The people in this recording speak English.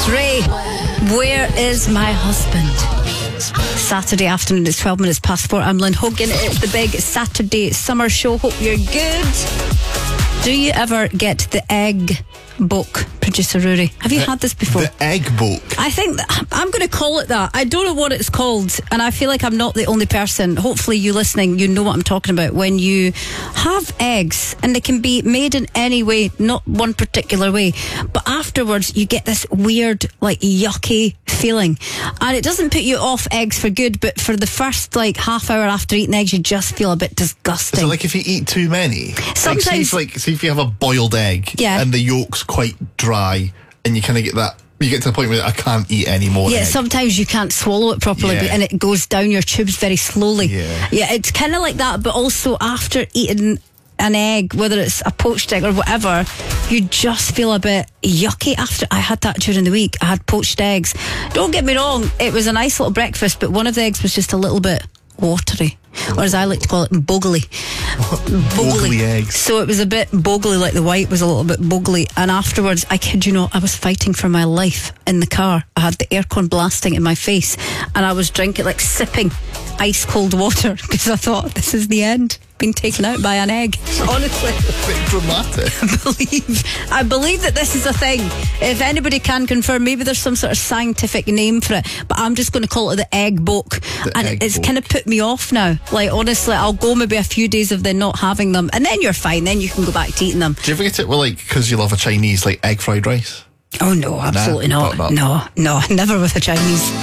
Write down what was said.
Ray, where is my husband? Saturday afternoon, it's 12 minutes past 4. I'm Lynn Hogan. It's the big Saturday summer show. Hope you're good. Do you ever get the egg book, producer Rory? Have you had this before? The egg book. I think I'm going to call it that. I don't know what it's called, and I feel like I'm not the only person. Hopefully you listening, you know what I'm talking about. When you have eggs, and they can be made in any way, not one particular way, but afterwards you get this weird, like, yucky feeling, and it doesn't put you off eggs for good, but for the first like half hour after eating eggs, you just feel a bit disgusting. Is it like if you eat too many? Sometimes, see if you have a boiled egg, yeah, and the yolk's quite dry, and you kind of get that. You get to the point where I can't eat any more. Yeah, egg. Sometimes you can't swallow it properly, and it goes down your tubes very slowly. Yeah, it's kind of like that, but also after eating an egg, whether it's a poached egg or whatever, you just feel a bit yucky after. I had that during the week. I had poached eggs. Don't get me wrong, it was a nice little breakfast, but one of the eggs was just a little bit watery, or as I like to call it, boggly. Boggly eggs. So it was a bit boggly, like the white was a little bit boggly. And afterwards, I kid you not, I was fighting for my life in the car. I had the aircon blasting in my face, and I was drinking, like sipping ice cold water, because I thought, this is the end. Been taken out by an egg. Honestly, a bit dramatic. I believe that this is a thing. If anybody can confirm, maybe there's some sort of scientific name for it, but I'm just going to call it the egg book. It's kind of put me off now. Like, honestly, I'll go maybe a few days of them not having them, and then you're fine. Then you can go back to eating them. Do you ever get it, well, like, because you love a Chinese, like egg fried rice? Oh no, absolutely not. No, never with a Chinese.